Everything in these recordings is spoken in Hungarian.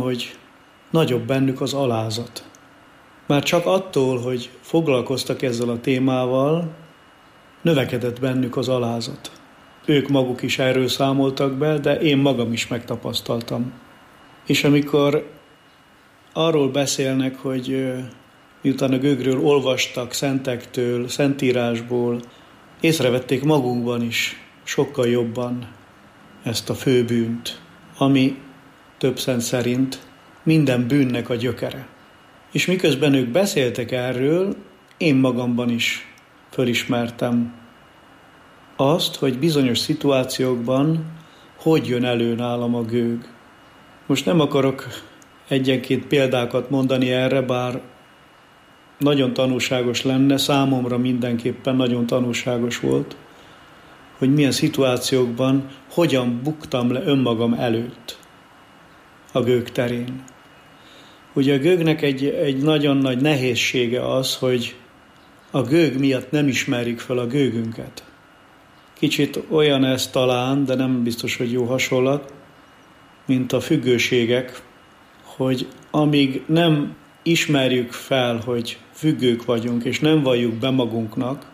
hogy nagyobb bennük az alázat. Már csak attól, hogy foglalkoztak ezzel a témával, növekedett bennük az alázat. Ők maguk is erről számoltak be, de én magam is megtapasztaltam. És amikor arról beszélnek, hogy miután a gőgről olvastak szentektől, szentírásból, észrevették magunkban is sokkal jobban ezt a főbűnt, ami több szent szerint minden bűnnek a gyökere. És miközben ők beszéltek erről, én magamban is fölismertem azt, hogy bizonyos szituációkban hogy jön elő nálam a gőg. Most nem akarok egyenként példákat mondani erre, bár nagyon tanulságos lenne, számomra mindenképpen nagyon tanulságos volt, hogy milyen szituációkban hogyan buktam le önmagam előtt a gőg terén. Ugye a gőgnek egy nagyon nagy nehézsége az, hogy a gőg miatt nem ismerjük fel a gőgünket. Kicsit olyan ez talán, de nem biztos, hogy jó hasonlat, mint a függőségek, hogy amíg nem ismerjük fel, hogy függők vagyunk, és nem valljuk be magunknak,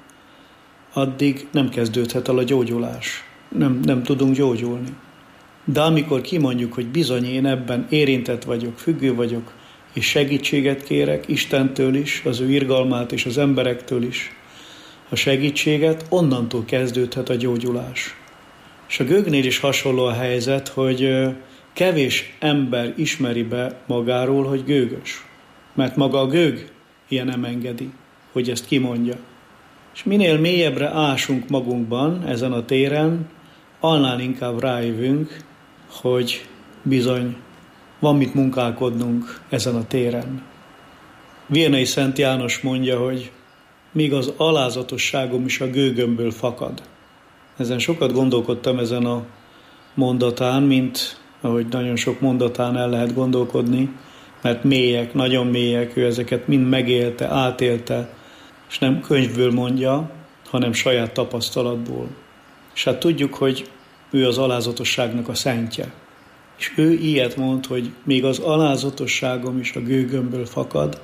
addig nem kezdődhet el a gyógyulás. Nem tudunk gyógyulni. De amikor kimondjuk, hogy bizony én ebben érintett vagyok, függő vagyok, és segítséget kérek Istentől is, az ő irgalmát és az emberektől is, a segítséget, onnantól kezdődhet a gyógyulás. És a gőgnél is hasonló a helyzet, hogy kevés ember ismeri be magáról, hogy gőgös. Mert maga a gőg ilyen nem engedi, hogy ezt kimondja. És minél mélyebbre ásunk magunkban ezen a téren, annál inkább rájövünk, hogy bizony van mit munkálkodnunk ezen a téren. Viernai Szent János mondja, hogy még az alázatosságom is a gőgömből fakad. Ezen sokat gondolkodtam ezen a mondatán, mint ahogy nagyon sok mondatán el lehet gondolkodni, mert mélyek, nagyon mélyek, ő ezeket mind megélte, átélte, és nem könyvből mondja, hanem saját tapasztalatból. És hát tudjuk, hogy ő az alázatosságnak a szentje. És ő ilyet mond, hogy még az alázatosságom is a gőgömből fakad.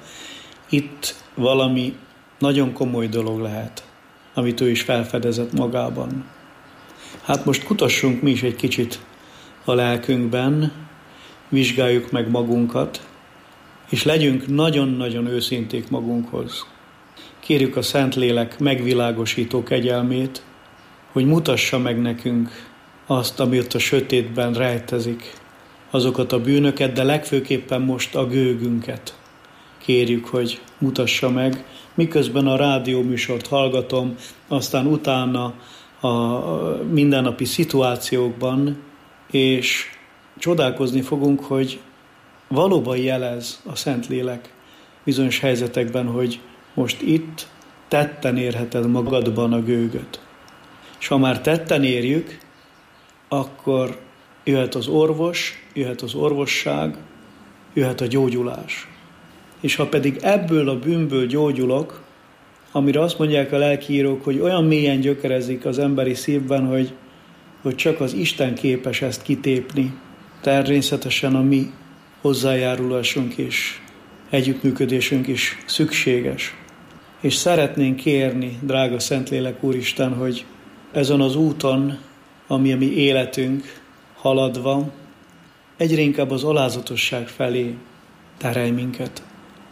Itt valami nagyon komoly dolog lehet, amit ő is felfedezett magában. Hát most kutassunk mi is egy kicsit a lelkünkben, vizsgáljuk meg magunkat, és legyünk nagyon-nagyon őszinték magunkhoz. Kérjük a Szentlélek megvilágosító kegyelmét, hogy mutassa meg nekünk azt, ami ott a sötétben rejtezik, azokat a bűnöket, de legfőképpen most a gőgünket. Kérjük, hogy mutassa meg, miközben a rádióműsort hallgatom, aztán utána a mindennapi szituációkban, és csodálkozni fogunk, hogy valóban jelez a Szentlélek bizonyos helyzetekben, hogy most itt tetten érheted magadban a gőgöt. És ha már tetten érjük, akkor jöhet az orvos, jöhet az orvosság, jöhet a gyógyulás. És ha pedig ebből a bűnből gyógyulok, amire azt mondják a lelkiírók, hogy olyan mélyen gyökerezik az emberi szívben, hogy csak az Isten képes ezt kitépni. Természetesen a mi hozzájárulásunk és együttműködésünk is szükséges. És szeretnénk kérni, drága Szentlélek Úristen, hogy ezen az úton, ami a mi életünk haladva, egyre inkább az alázatosság felé terelj minket.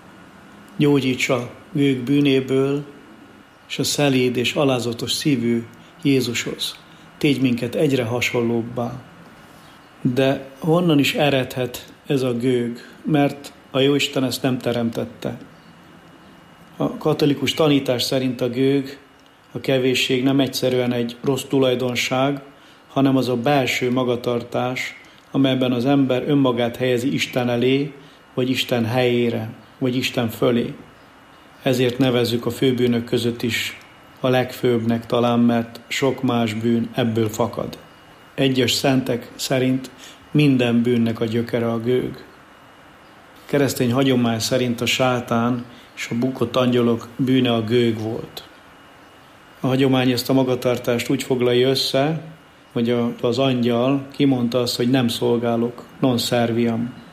Gyógyíts a gőg bűnéből, és a szelíd és alázatos szívű Jézushoz. Tégy minket egyre hasonlóbbá. De honnan is eredhet ez a gőg? Mert a Jóisten ezt nem teremtette. A katolikus tanítás szerint a gőg, a kevésség nem egyszerűen egy rossz tulajdonság, hanem az a belső magatartás, amelyben az ember önmagát helyezi Isten elé, vagy Isten helyére, vagy Isten fölé. Ezért nevezzük a főbűnök között is a legfőbbnek talán, mert sok más bűn ebből fakad. Egyes szentek szerint minden bűnnek a gyökere a gőg. Keresztény hagyomány szerint a sátán és a bukott angyalok bűne a gőg volt. A hagyomány ezt a magatartást úgy foglalja össze, hogy az angyal kimondta azt, hogy nem szolgálok, non serviam.